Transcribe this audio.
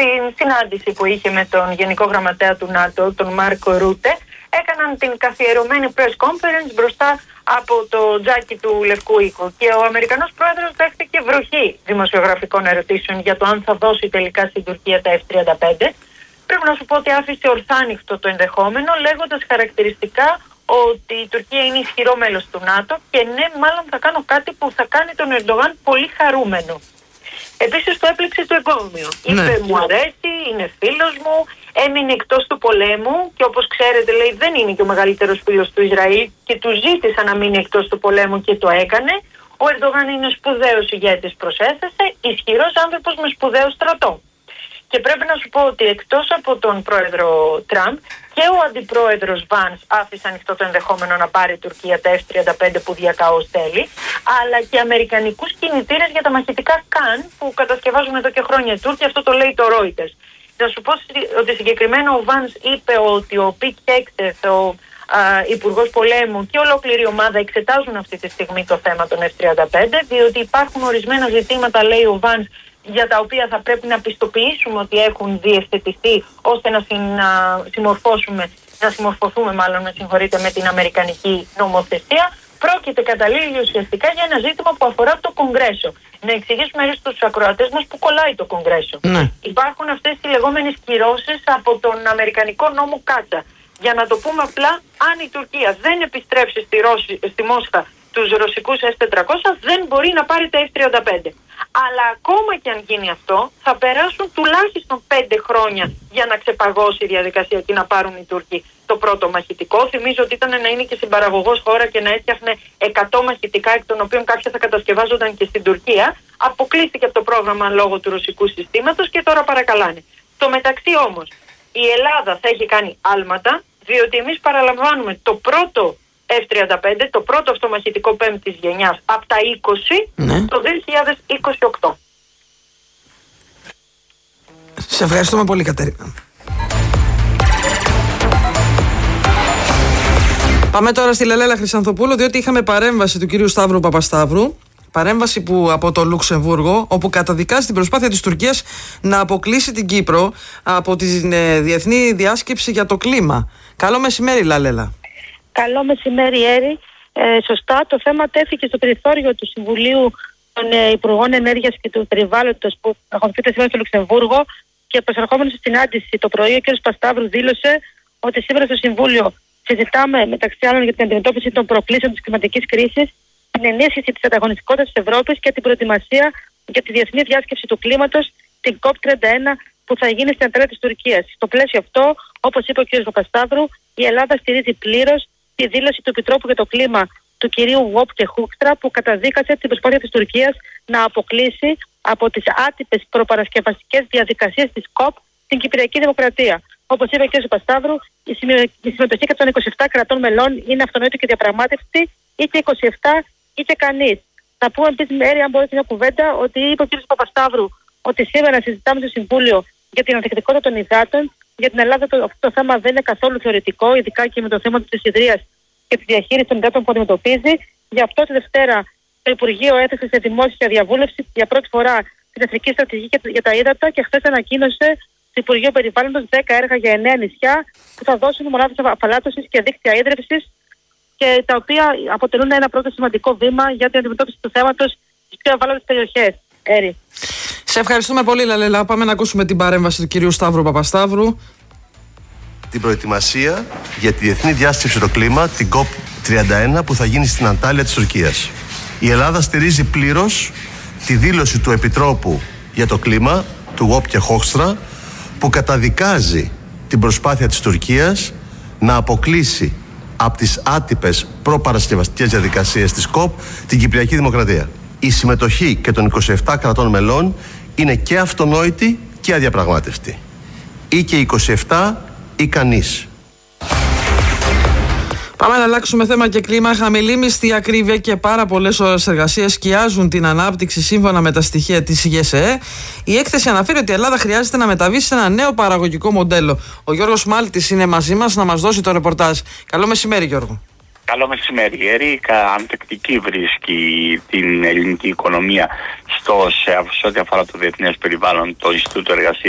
στην συνάντηση που είχε με τον Γενικό Γραμματέα του ΝΑΤΟ, τον Μάρκο Ρούτε, έκαναν την καθιερωμένη press conference μπροστά από το τζάκι του Λευκού Οίκου. Και ο Αμερικανός πρόεδρος δέχτηκε βροχή δημοσιογραφικών ερωτήσεων για το αν θα δώσει τελικά στην Τουρκία τα F-35. Πρέπει να σου πω ότι άφησε ορθάνυχτο το ενδεχόμενο, λέγοντας χαρακτηριστικά ότι η Τουρκία είναι ισχυρό μέλος του ΝΑΤΟ και ναι, μάλλον θα κάνω κάτι που θα κάνει τον Ερντογάν πολύ χαρούμενο. Επίσης το έπληξε το εγκόμιο. Ναι. Είπε μου αρέσει, είναι φίλος μου, έμεινε εκτός του πολέμου και όπως ξέρετε λέει δεν είναι και ο μεγαλύτερος φίλος του Ισραήλ και του ζήτησαν να μείνει εκτός του πολέμου και το έκανε. Ο Ερντογάν είναι σπουδαίος ηγέτης, προσέθεσε, ισχυρός άνθρωπος με σπουδαίο στρατό. Και πρέπει να σου πω ότι εκτός από τον πρόεδρο Τραμπ και ο αντιπρόεδρος Βάνς άφησε ανοιχτό το ενδεχόμενο να πάρει η Τουρκία τα F-35 που διακαώς θέλει, αλλά και αμερικανικούς κινητήρες για τα μαχητικά Καν που κατασκευάζουν εδώ και χρόνια οι Τούρκοι, αυτό το λέει το Reuters. Θα σου πω ότι συγκεκριμένα ο Βάνς είπε ότι ο Πιτ Χέξεθ, ο Υπουργός Πολέμου και ολόκληρη ομάδα εξετάζουν αυτή τη στιγμή το θέμα των F-35, διότι υπάρχουν ορισμένα ζητήματα, λέει ο Βάνς, για τα οποία θα πρέπει να πιστοποιήσουμε ότι έχουν διευθετηθεί ώστε να συμμορφωθούμε με την αμερικανική νομοθεσία. Πρόκειται καταλήγει ουσιαστικά για ένα ζήτημα που αφορά το Κογκρέσο. Να εξηγήσουμε στους ακροατές μας που κολλάει το Κογκρέσο. Ναι. Υπάρχουν αυτές οι λεγόμενες κυρώσεις από τον αμερικανικό νόμο Κάτσα. Για να το πούμε απλά, αν η Τουρκία δεν επιστρέψει στη Μόσχα τους ρωσικούς S-400, δεν μπορεί να πάρει τα F-35. Αλλά ακόμα και αν γίνει αυτό, θα περάσουν τουλάχιστον 5 χρόνια για να ξεπαγώσει η διαδικασία και να πάρουν οι Τούρκοι το πρώτο μαχητικό. Θυμίζω ότι ήταν να είναι και συμπαραγωγός χώρα και να έφτιαχνε 100 μαχητικά, εκ των οποίων κάποια θα κατασκευάζονταν και στην Τουρκία. Αποκλείστηκε από το πρόγραμμα λόγω του ρωσικού συστήματος και τώρα παρακαλάνε. Στο μεταξύ όμως, η Ελλάδα θα έχει κάνει άλματα, διότι εμείς παραλαμβάνουμε το πρώτο F-35, το πρώτο αυτομαχητικό πέμπτης γενιάς από τα 20 το 2028. Σε ευχαριστούμε πολύ, Κατερίνα. Πάμε τώρα στη Λελέλα Χρυσανθοπούλου, διότι είχαμε παρέμβαση του κυρίου Σταύρου Παπασταύρου. Παρέμβαση από το Λουξεμβούργο, όπου καταδικάζει την προσπάθεια της Τουρκίας να αποκλείσει την Κύπρο από τη Διεθνή Διάσκεψη για το Κλίμα. Καλό μεσημέρι, Λαλέλα. Καλό μεσημέρι, Έρη. Σωστά, το θέμα τέθηκε στο περιθώριο του Συμβουλίου των Υπουργών Ενέργειας και του Περιβάλλοντος που ακολουθείται σήμερα στο Λουξεμβούργο και προσερχόμενος στην συνάντηση το πρωί, ο κ. Πασταύρου δήλωσε ότι σήμερα στο Συμβούλιο συζητάμε μεταξύ άλλων για την αντιμετώπιση των προκλήσεων της κλιματικής κρίσης, την ενίσχυση της ανταγωνιστικότητας της Ευρώπης και την προετοιμασία για τη Διεθνή Διάσκεψη του Κλίματος, την COP31, που θα γίνει στην Αντάλια της Τουρκίας. Στο πλαίσιο αυτό, όπως είπε ο κ. Παπασταύρου, η Ελλάδα στηρίζει πλήρως τη δήλωση του Επιτρόπου για το Κλίμα του κυρίου Γόπκε Χούκστρα, που καταδίκασε την προσπάθεια της Τουρκίας να αποκλείσει από τις άτυπες προπαρασκευαστικές διαδικασίες της ΚΟΠ την Κυπριακή Δημοκρατία. Όπως είπε ο κ. Παπασταύρου, η συμμετοχή και των 27 κρατών μελών είναι αυτονόητη και διαπραγμάτευτη, είτε 27 είτε κανείς. Θα πούμε επίσης, Μέρη, αν μπορείτε μια κουβέντα, ότι είπε ο κ. Παπασταύρου ότι σήμερα συζητάμε στο Συμβούλιο για την ανθεκτικότητα των υδάτων. Για την Ελλάδα αυτό το θέμα δεν είναι καθόλου θεωρητικό, ειδικά και με το θέμα της ιδρύας και τη διαχείριση των υδάτων που αντιμετωπίζει. Γι' αυτό τη Δευτέρα το Υπουργείο έθεσε σε δημόσια διαβούλευση για πρώτη φορά την εθνική στρατηγική για τα ύδατα και χθες ανακοίνωσε το Υπουργείο Περιβάλλοντος 10 έργα για 9 νησιά που θα δώσουν μονάδες αφαλάτωσης και δίκτυα ίδρυυσης και τα οποία αποτελούν ένα πρώτο σημαντικό βήμα για την αντιμετώπιση του θέματος στις πιο ευάλωτες περιοχές. Έρη. Σε ευχαριστούμε πολύ, Λαλέλα. Πάμε να ακούσουμε την παρέμβαση του κυρίου Σταύρου Παπασταύρου. Την προετοιμασία για τη Διεθνή Διάσκεψη στο Κλίμα, την COP31, που θα γίνει στην Αντάλια της Τουρκίας. Η Ελλάδα στηρίζει πλήρως τη δήλωση του Επιτρόπου για το Κλίμα, του Γόπκε Χούκστρα, που καταδικάζει την προσπάθεια της Τουρκίας να αποκλείσει από τις άτυπες προπαρασκευαστικές διαδικασίες της ΚΟΠ την Κυπριακή Δημοκρατία. Η συμμετοχή και των 27 κρατών μελών είναι και αυτονόητη και αδιαπραγμάτευτη. Ή και 27 ή κανείς. Πάμε να αλλάξουμε θέμα και κλίμα. Χαμηλή μισθή, ακρίβεια και πάρα πολλές ώρες εργασίας σκιάζουν την ανάπτυξη σύμφωνα με τα στοιχεία της ΓΕΣΕΕ. Η έκθεση αναφέρει ότι η Ελλάδα χρειάζεται να μεταβεί σε ένα νέο παραγωγικό μοντέλο. Ο Γιώργος Μάλτης είναι μαζί μας να μας δώσει το ρεπορτάζ. Καλό μεσημέρι, Γιώργο. Καλό μεσημέρι. Η Ερίκα ανθεκτική βρίσκει την ελληνική οικονομία σε ό,τι αφορά το διεθνές περιβάλλον, το Ινστιτούτο Εργασίας